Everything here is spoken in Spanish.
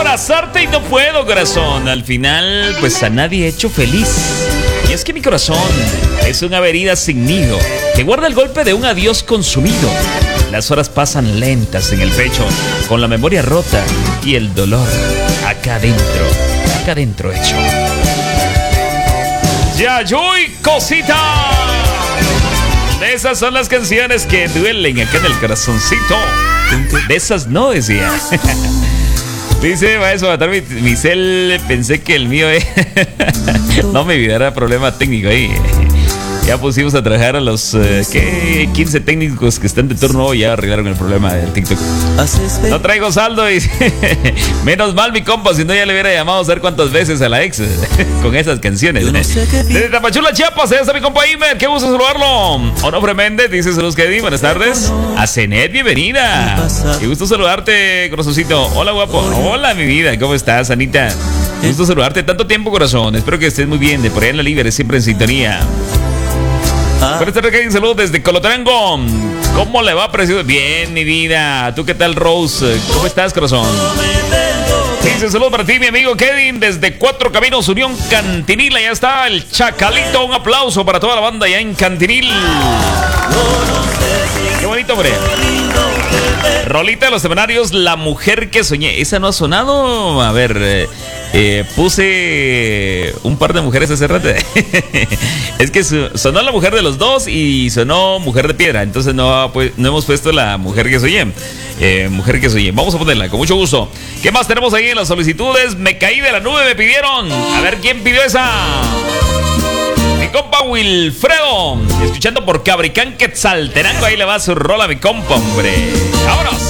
abrazarte y no puedo, corazón. Al final, pues a nadie he hecho feliz. Y es que mi corazón es una herida sin nido que guarda el golpe de un adiós consumido. Las horas pasan lentas en el pecho, con la memoria rota y el dolor acá adentro hecho. Yayuy, cosita. Esas son las canciones que duelen acá en el corazoncito. De esas no, decía. Dice, maestro, matar mi cel, pensé que el mío no me olvidara problema técnico ahí. Ya pusimos a trabajar a los 15 técnicos que están de turno y ya arreglaron el problema del TikTok. No traigo saldo y menos mal mi compa, si no ya le hubiera llamado a saber cuántas veces a la ex con esas canciones. Desde Tapachula, Chiapas, allá está mi compa Imer, qué gusto saludarlo. Onofre Méndez dice saludos, Kevin, buenas tardes. A Zenet, bienvenida. Qué gusto saludarte, corazoncito. Hola, guapo. Hola, mi vida, ¿cómo estás, Anita? Qué gusto saludarte, tanto tiempo, corazón. Espero que estés muy bien, de por allá en la Libre, siempre en sintonía. Buenas tardes, Kevin, saludos desde Colotarango. ¿Cómo le va, precioso? Bien, mi vida. ¿Tú qué tal, Rose? ¿Cómo estás, corazón? Dice saludos para ti, mi amigo Kevin, desde Cuatro Caminos, Unión Cantinil. Allá está el Chacalito. Un aplauso para toda la banda allá en Cantinil. Qué bonito, hombre. Rolita de los semanarios, La Mujer que Soñé. ¿Esa no ha sonado? A ver, puse un par de mujeres hace rato. Es que sonó La Mujer de los Dos y sonó Mujer de Piedra. Entonces no hemos puesto La Mujer que Soñé. Mujer que Soñé. Vamos a ponerla, con mucho gusto. ¿Qué más tenemos ahí en las solicitudes? Me caí de la nube, me pidieron. A ver, ¿quién pidió esa? Mi compa Wilfredo, escuchando por Cabricán Quetzaltenango. Ahí le va su rola, mi compa, hombre. ¡Vámonos!